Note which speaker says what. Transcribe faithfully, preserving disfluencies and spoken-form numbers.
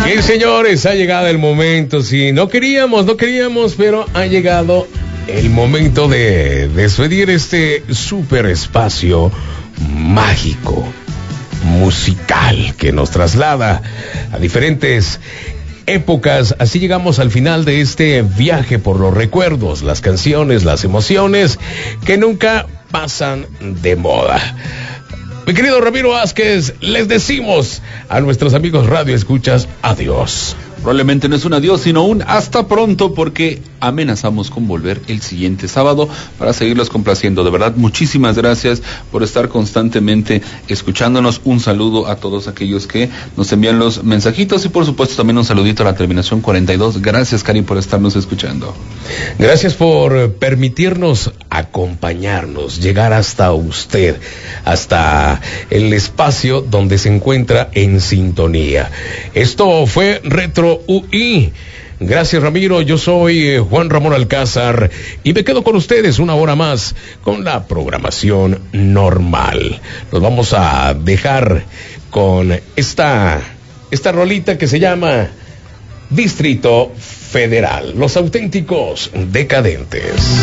Speaker 1: Y señores, ha llegado el momento, sí, no queríamos, no queríamos, pero ha llegado el momento de despedir este super espacio mágico, musical, que nos traslada a diferentes épocas. Así llegamos al final de este viaje por los recuerdos, las canciones, las emociones que nunca pasan de moda. Mi querido Ramiro Vázquez, les decimos a nuestros amigos Radio Escuchas, adiós.
Speaker 2: Probablemente no es un adiós, sino un hasta pronto, porque amenazamos con volver el siguiente sábado para seguirlos complaciendo. De verdad, muchísimas gracias por estar constantemente escuchándonos. Un saludo a todos aquellos que nos envían los mensajitos y por supuesto también un saludito a la terminación cuarenta y dos. Gracias, Cari, por estarnos escuchando.
Speaker 1: Gracias por permitirnos acompañarnos, llegar hasta usted, hasta el espacio donde se encuentra en sintonía. Esto fue Retro U I. Gracias, Ramiro. Yo soy eh, Juan Ramón Alcázar y me quedo con ustedes una hora más con la programación normal. Nos vamos a dejar con esta esta rolita que se llama Distrito Federal, Los Auténticos Decadentes.